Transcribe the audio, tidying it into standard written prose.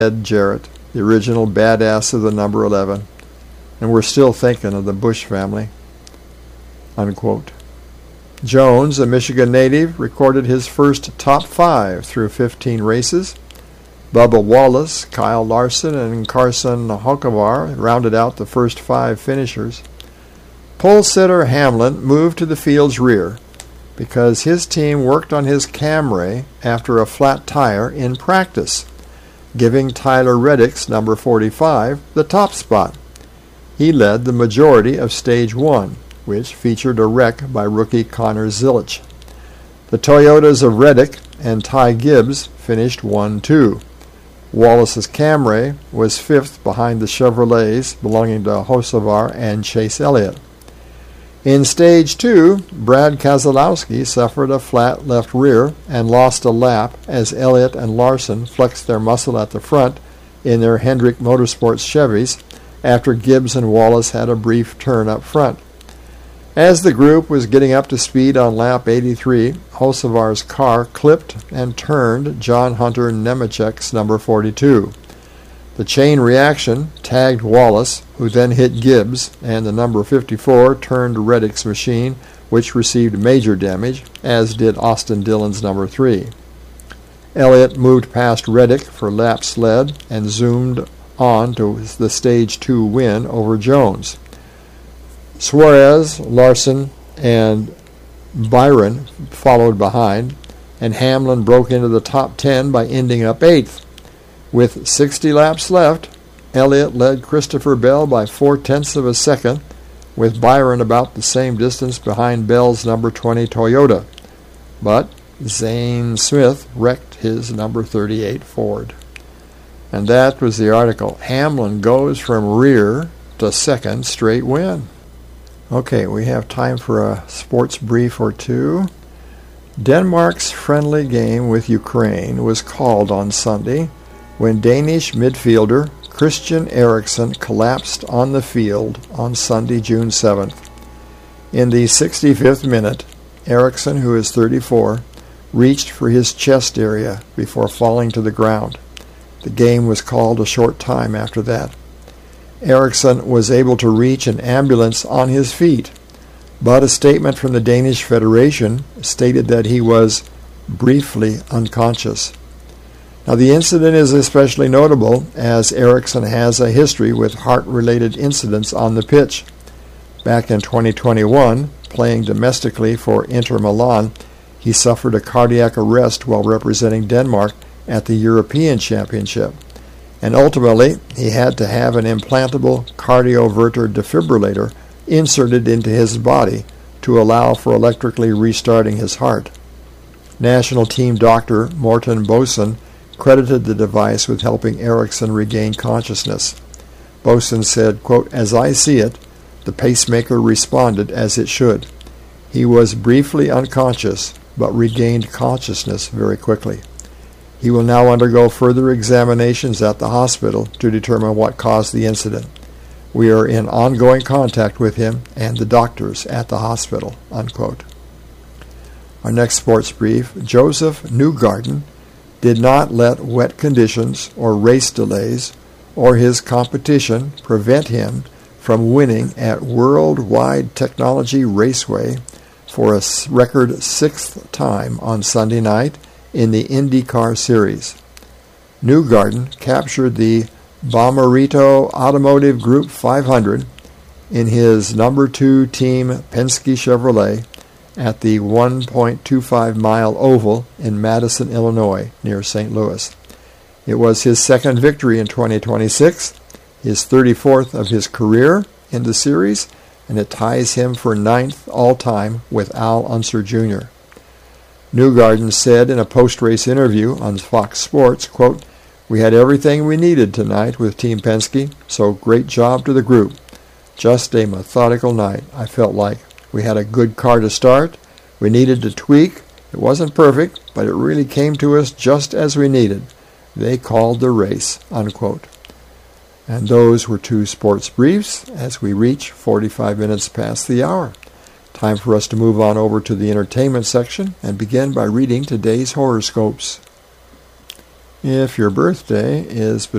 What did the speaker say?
Ed Jarrett, the original badass of the number 11, and we're still thinking of the Bush family, unquote. Jones, a Michigan native, recorded his first top 5 through 15 races. Bubba Wallace, Kyle Larson, and Carson Hocevar rounded out the first 5 finishers. Pole sitter Hamlin moved to the field's rear because his team worked on his Camry after a flat tire in practice, giving Tyler Reddick's number 45 the top spot. He led the majority of Stage 1, which featured a wreck by rookie Connor Zilisch. The Toyotas of Reddick and Ty Gibbs finished 1-2. Wallace's Camry was 5th behind the Chevrolets belonging to Hocevar and Chase Elliott. In Stage 2, Brad Keselowski suffered a flat left rear and lost a lap as Elliott and Larson flexed their muscle at the front in their Hendrick Motorsports Chevys after Gibbs and Wallace had a brief turn up front. As the group was getting up to speed on lap 83, Hocevar's car clipped and turned John Hunter Nemechek's number 42. The chain reaction tagged Wallace, who then hit Gibbs, and the number 54 turned Reddick's machine, which received major damage, as did Austin Dillon's number 3. Elliott moved past Reddick for laps led and zoomed on to the Stage 2 win over Jones. Suarez, Larson, and Byron followed behind, and Hamlin broke into the top 10 by ending up 8th. With 60 laps left, Elliott led Christopher Bell by 0.4 of a second, with Byron about the same distance behind Bell's number 20 Toyota. But Zane Smith wrecked his number 38 Ford. And that was the article. Hamlin goes from rear to second straight win. Okay, we have time for a sports brief or two. Denmark's friendly game with Ukraine was called on Sunday when Danish midfielder Christian Eriksen collapsed on the field on Sunday, June 7th. In the 65th minute, Eriksen, who is 34, reached for his chest area before falling to the ground. The game was called a short time after that. Eriksen was able to reach an ambulance on his feet, but a statement from the Danish Federation stated that he was briefly unconscious. Now, the incident is especially notable as Eriksen has a history with heart-related incidents on the pitch. Back in 2021, playing domestically for Inter Milan, he suffered a cardiac arrest while representing Denmark at the European Championship, and ultimately he had to have an implantable cardioverter defibrillator inserted into his body to allow for electrically restarting his heart. National team doctor Morten Boesen credited the device with helping Eriksen regain consciousness. Boesen said, quote, "As I see it, the pacemaker responded as it should. He was briefly unconscious, but regained consciousness very quickly. He will now undergo further examinations at the hospital to determine what caused the incident. We are in ongoing contact with him and the doctors at the hospital," unquote. Our next sports brief, Joseph Newgarden did not let wet conditions or race delays or his competition prevent him from winning at Worldwide Technology Raceway for a record 6th time on Sunday night in the IndyCar Series. Newgarden captured the Bomarito Automotive Group 500 in his number 2 team Penske Chevrolet at the 1.25-mile oval in Madison, Illinois, near St. Louis. It was his second victory in 2026, his 34th of his career in the series, and it ties him for 9th all-time with Al Unser Jr. Newgarden said in a post-race interview on Fox Sports, quote, "We had everything we needed tonight with Team Penske, so great job to the group. Just a methodical night, I felt like. We had a good car to start. We needed to tweak. It wasn't perfect, but it really came to us just as we needed. They called the race," unquote. And those were 2 sports briefs as we reach 45 minutes past the hour. Time for us to move on over to the entertainment section and begin by reading today's horoscopes. If your birthday is between